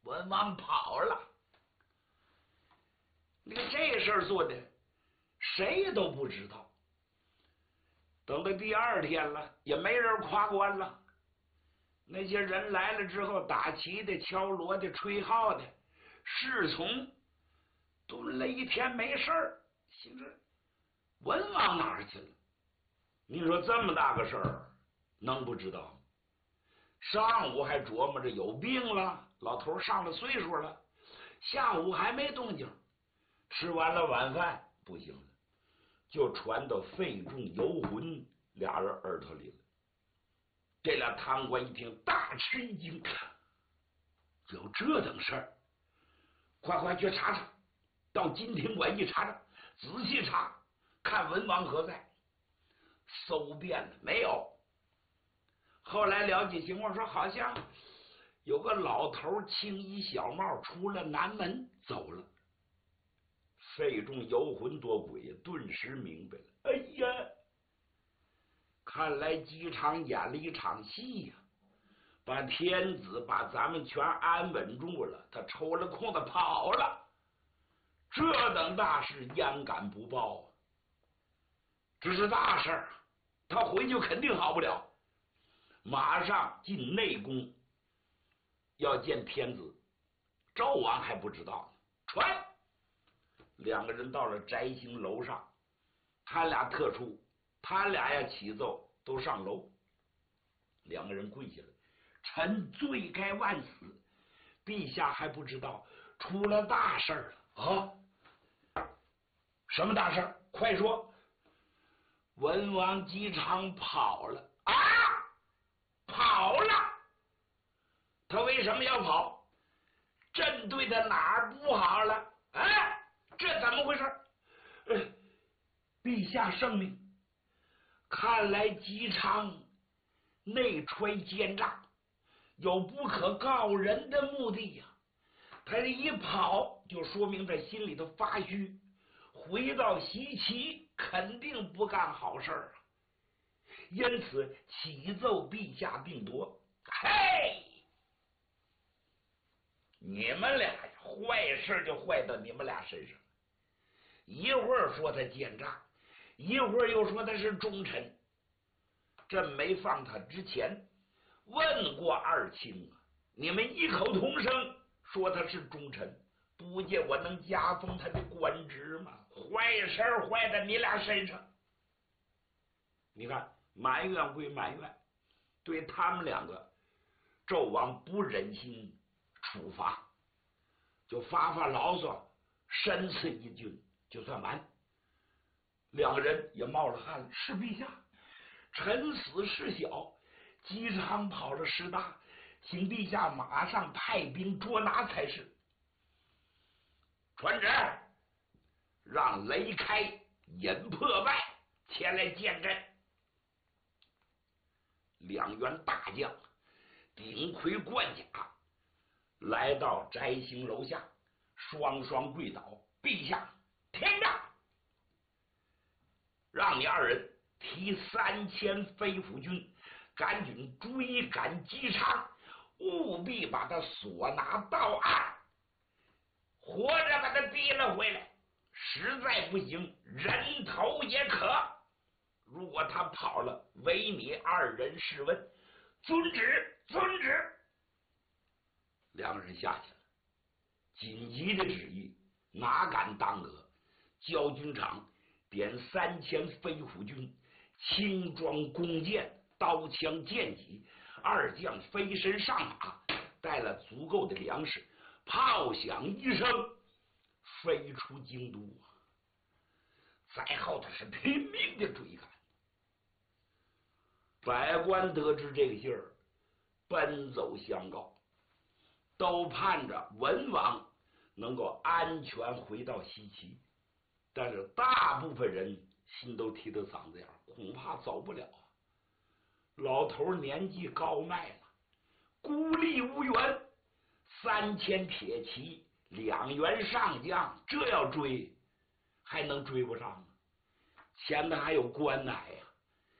文王跑了。你看这事儿做的谁都不知道。等到第二天了，也没人夸关了。那些人来了之后，打旗的、敲锣的、吹号的，侍从蹲了一天没事儿，心说文王哪儿去了？你说这么大个事儿，能不知道吗？上午还琢磨着有病了，老头上了岁数了，下午还没动静，吃完了晚饭不行了，就传到费仲、游魂俩人耳朵里了。这俩贪官一听，大吃一惊，有这等事儿，快去查查，到金庭馆一查查，仔细查，看文王何在。搜遍了没有，后来了解情况，说好像有个老头青衣小帽出了南门走了。费仲游魂多鬼，顿时明白了，哎呀，看来姬昌演了一场戏呀，把天子把咱们全安稳住了，他抽了空子跑了，这等大事焉敢不报啊？这是大事儿，他回去肯定好不了，马上进内宫要见天子。纣王还不知道呢，传两个人到了摘星楼上，他俩特殊，他俩呀起奏都上楼，两个人跪下来，臣罪该万死，陛下还不知道出了大事了啊！什么大事？快说！文王姬昌跑了啊！跑了！他为什么要跑？朕对他哪儿不好了？哎，这怎么回事？陛下圣明，看来姬昌内揣奸诈，有不可告人的目的呀。他这一跑，就说明他心里头发虚，回到西岐肯定不干好事啊。因此启奏陛下定夺。嘿，你们俩坏事就坏到你们俩身上，一会儿说他奸诈，一会儿又说他是忠臣。朕没放他之前问过二卿啊，你们异口同声说他是忠臣，不见我能加封他的官职吗？坏事坏在你俩身上。你看埋怨归埋怨，对他们两个纣王不忍心处罚，就发牢骚，深赐一军就算完。两个人也冒了汗了，是陛下，臣死事小，姬昌跑了事大，请陛下马上派兵捉拿才是。传旨，让雷开、尹破败前来见朕。两员大将顶盔贯甲来到摘星楼下，双双跪倒，陛下天大，让你二人提3000飞虎军，赶紧追赶姬昌，务必把他索拿到案，活着把他逼了回来，实在不行人头也可。如果他跑了，唯你二人试问。遵旨，遵旨。两个人下去了，紧急的旨意哪敢耽搁？教军长点3000飞虎军，轻装弓箭，刀枪剑戟，二将飞身上马，带了足够的粮食，炮响一声，飞出京都。在后头是拼命的追赶。百官得知这个信儿，奔走相告，都盼着文王能够安全回到西岐，但是大部分人心都提到嗓子眼，恐怕走不了啊。老头年纪高迈了，孤立无援，3000铁骑，2员上将，这要追还能追不上吗？前头还有关乃呀，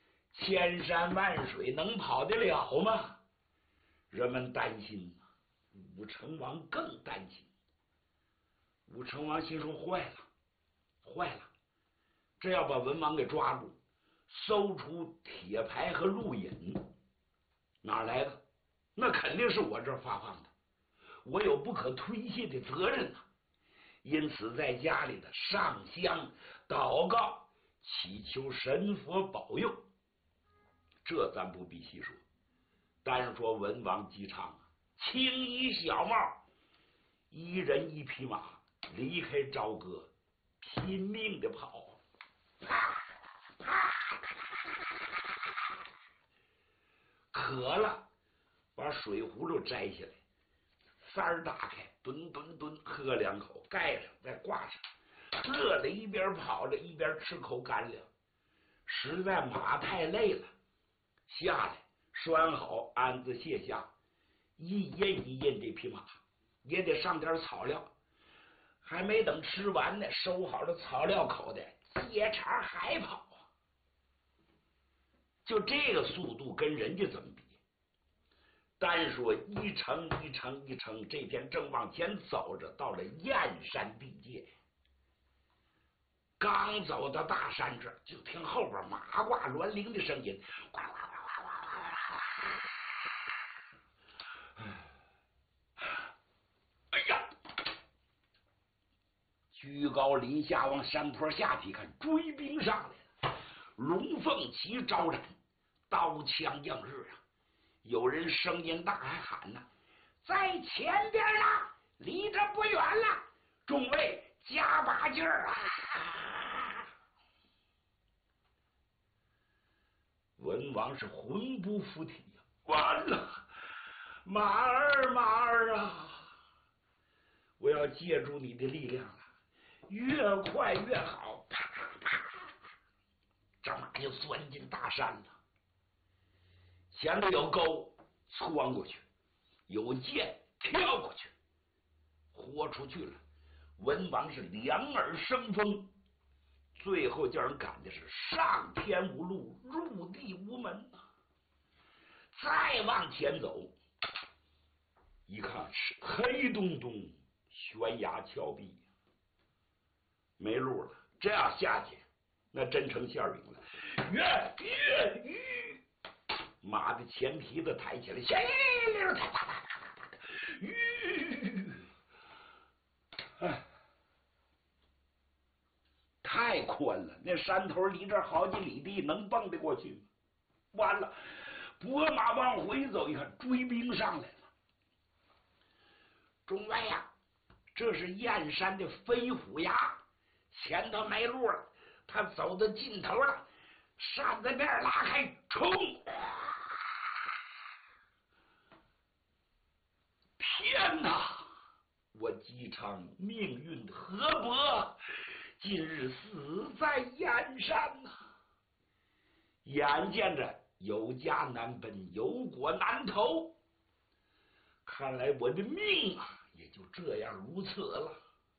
千山万水能跑得了吗？人们担心武成王更担心。武成王心说：坏了，坏了！这要把文王给抓住，搜出铁牌和录引，哪来的？那肯定是我这儿发放的，我有不可推卸的责任呐。因此，在家里的上香祷告，祈求神佛保佑。这咱不必细说，单说文王姬昌啊，青衣小帽，一人一匹马，离开朝歌，拼命的跑。渴了，把水葫芦摘下来，塞儿打开，吨吨吨喝两口，盖上再挂上。乐了一边跑着一边吃口干粮。实在马太累了，下来拴好鞍子卸下，一印一印这匹马，也得上点草料。还没等吃完呢，收好了草料口袋，接茬还跑啊！就这个速度跟人家怎么比？单说一程一程一程，这天正往前走着，到了燕山地界。刚走到大山这，就听后边马挂銮铃的声音，呱呱呱呱呱呱。哎呀！居高临下往山坡下去看，追兵上来了，龙凤旗招展，刀枪映日啊！有人声音大喊呐：“在前边呢，离这不远了，众位加把劲儿啊！”文王是魂不附体呀，完了，马儿马儿啊！我要借助你的力量了，越快越好！啪啪，这马就钻进大山了。前头有沟，窜过去；有涧，跳过去，豁出去了。文王是两耳生风，最后叫人赶的是上天无路，入地无门。再往前走，一看是黑洞洞悬崖峭壁，没路了。这样下去，那真成馅饼了。马的前蹄子抬起来，太宽了，那山头离这好几里地，能蹦得过去吗？完了，拨马往回走，一看追兵上来了。众位呀，这是燕山的飞虎崖，前头没路了，他走到尽头了，扇子面拉开，冲！天哪！我姬昌命运河伯，今日死在燕山呐！眼见着有家难奔，有国难投，看来我的命啊，也就这样如此了。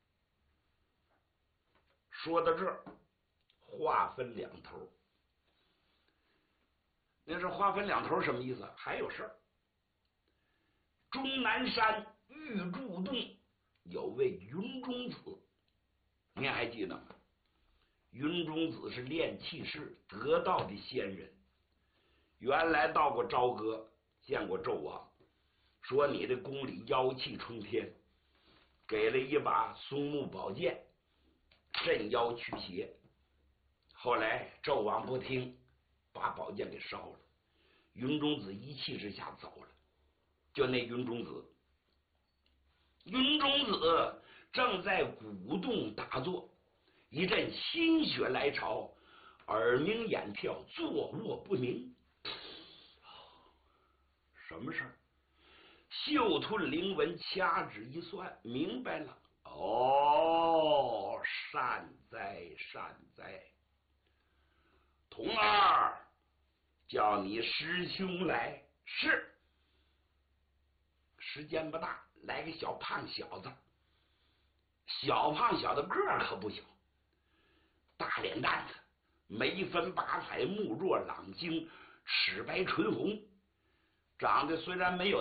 说到这儿，话分两头。那是话分两头什么意思？还有事儿。终南山玉柱洞有位云中子，您还记得吗？云中子是炼气士得道的仙人，原来到过朝歌，见过纣王，说你的宫里妖气冲天，给了一把松木宝剑镇妖驱邪。后来纣王不听，把宝剑给烧了，云中子一气之下走了。就那云中子，云中子正在鼓洞打坐，一阵心血来潮，耳鸣眼跳，坐卧不宁。什么事儿？嗅吞灵文，掐指一算，明白了。哦，善哉善哉，童儿，叫你师兄来。是。时间不大，来个小胖小子。小胖小子个儿可不小，大脸蛋子，眉分八彩，目若朗星，齿白唇红，长得虽然没有